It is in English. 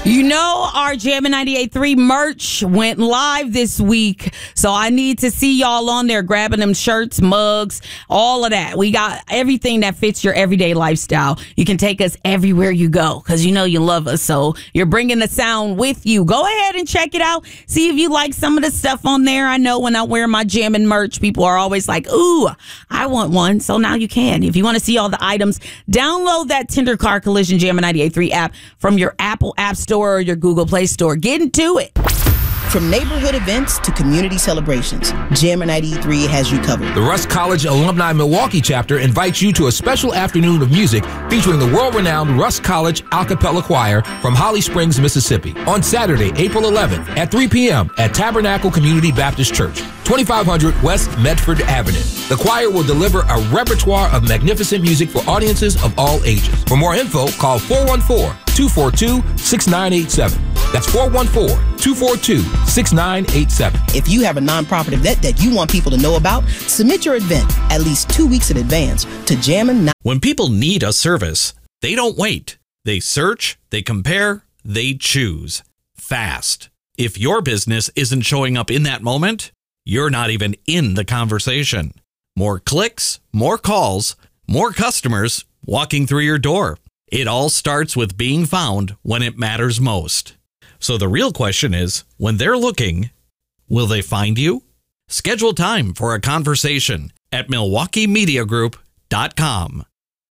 You know, our Jammin' 98.3 merch went live this week, so I need to see y'all on there grabbing them shirts, mugs, all of that. We got everything that fits your everyday lifestyle. You can take us everywhere you go because you know you love us, so you're bringing the sound with you. Go ahead and check it out. See if you like some of the stuff on there. I know when I wear my Jammin' merch, people are always like, ooh, I want one. So now you can. If you want to see all the items, download that Tender Car Collision Jammin' 98.3 app from your Apple App Store or your Google Play Store. Get into it. From neighborhood events to community celebrations, Jammin' 93 has you covered. The Rusk College Alumni Milwaukee chapter invites you to a special afternoon of music featuring the world-renowned Rusk College a cappella choir from Holly Springs, Mississippi, on Saturday, April 11th at 3 p.m. at Tabernacle Community Baptist Church, 2500 West Medford Avenue. The choir will deliver a repertoire of magnificent music for audiences of all ages. For more info, call 414-242-6987. That's 414-242-6987. If you have a nonprofit event that you want people to know about, submit your event at least 2 weeks in advance to Jammin'. When people need a service, they don't wait. They search, they compare, they choose. Fast. If your business isn't showing up in that moment, you're not even in the conversation. More clicks, more calls, more customers walking through your door. It all starts with being found when it matters most. So the real question is, when they're looking, will they find you? Schedule time for a conversation at MilwaukeeMediaGroup.com.